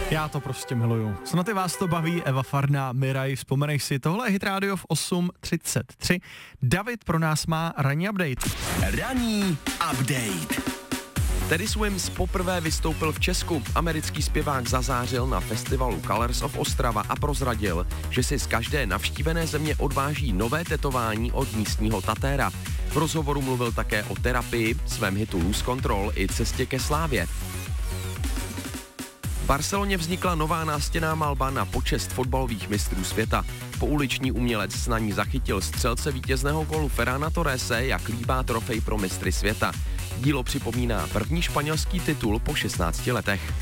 Já to prostě miluju. Snad i vás to baví, Eva Farná, Miraj, vzpomenej si, tohle je Hit Radio v 8:33. David pro nás má ranní update. Ranní update. Teddy Swims poprvé vystoupil v Česku. Americký zpěvák zazářil na festivalu Colors of Ostrava a prozradil, že si z každé navštívené země odváží nové tetování od místního tatéra. V rozhovoru mluvil také o terapii, svém hitu Lose Control i cestě ke slávě. V Barceloně vznikla nová nástěnná malba na počest fotbalových mistrů světa. Pouliční umělec na ní zachytil střelce vítězného gólu Ferrana Torrese, jak líbá trofej pro mistry světa. Dílo připomíná první španělský titul po 16 letech.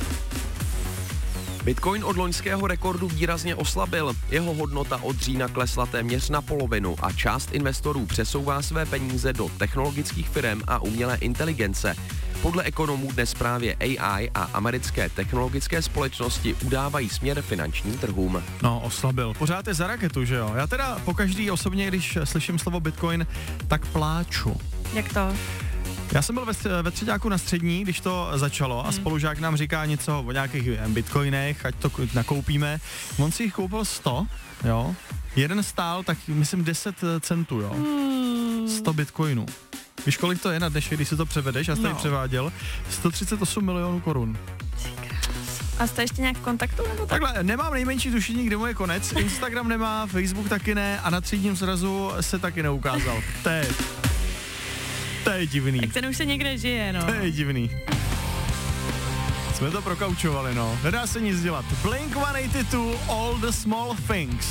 Bitcoin od loňského rekordu výrazně oslabil. Jeho hodnota od října klesla téměř na polovinu a část investorů přesouvá své peníze do technologických firem a umělé inteligence. Podle ekonomů dnes právě AI a americké technologické společnosti udávají směr finančním trhům. No, oslabil. Pořád je za raketu, že jo? Já teda pokaždý osobně, když slyším slovo Bitcoin, tak pláču. Jak to? Já jsem byl ve třeťáku na střední, když to začalo a spolužák nám říká něco o nějakých bitcoinech, ať to nakoupíme. On si jich koupil 100, jo. Jeden stál, tak myslím 10 centů, jo. 100 bitcoinů. Víš, kolik to je na dnešek, když si to převedeš? Já jsem tady převáděl. 138 milionů korun. A jste ještě nějak v kontaktu? Nebo tak? Takhle, nemám nejmenší tušení, kde mu je konec. Instagram nemá, Facebook taky ne a na třídním srazu se taky neukázal. To je divný. Tak ten už se někde žije, no. To je divný. Jsme to prokaučovali, no. Nedá se nic dělat. Blink-182, All the Small Things.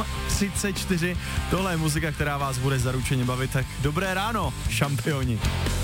8:34. Tohle je muzika, která vás bude zaručeně bavit. Tak dobré ráno, šampioni.